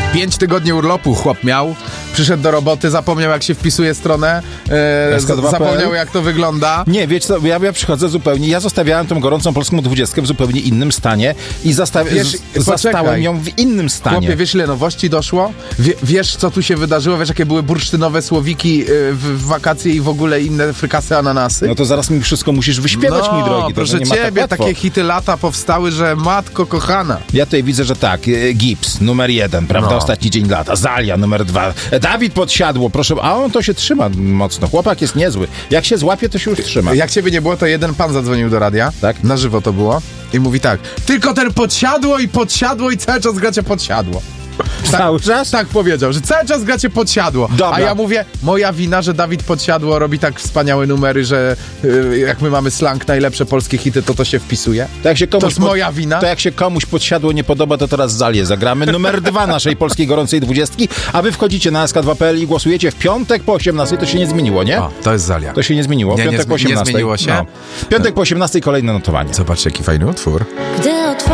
5 tygodni urlopu chłop miał, przyszedł do roboty, zapomniał jak się wpisuje stronę, zapomniał jak to wygląda. Nie, wiecie co, ja przychodzę zupełnie, ja zostawiałem tą gorącą polską 20 w zupełnie innym stanie i zastałem ją w innym stanie. Chłopie, wiesz ile nowości doszło? Wiesz co tu się wydarzyło? Wiesz jakie były bursztynowe słowiki w wakacje i w ogóle inne frykasy, ananasy? No to zaraz mi wszystko musisz wyśpiewać, mój drogi. Proszę ciebie, takie hity lata powstały, że matko kochana. Ja tutaj widzę, że tak, Gips, numer 1, prawda, ostatni dzień lata, Zalia, numer 2, Dawid Podsiadło, proszę, a on to się trzyma mocno, chłopak jest niezły. Jak się złapie, to się już trzyma. Jak ciebie nie było, to jeden pan zadzwonił do radia, tak? Na żywo to było i mówi tak, tylko ten Podsiadło i cały czas gracie Podsiadło. Cały czas? Tak powiedział, że cały czas gracie Podsiadło. Dobra. A ja mówię, moja wina, że Dawid Podsiadło robi tak wspaniałe numery, że jak my mamy slang, najlepsze polskie hity, to się wpisuje. To jest moja wina. To jak się komuś Podsiadło nie podoba, to teraz Zalię zagramy. Numer 2 naszej polskiej gorącej 20, a wy wchodzicie na SK2.pl i głosujecie w piątek po 18, to się nie zmieniło, nie? O, to jest Zalia. To się nie zmieniło. Nie, Piątek po 18. Nie zmieniło się. No. Piątek po 18 kolejne notowanie. Zobaczcie, jaki fajny utwór.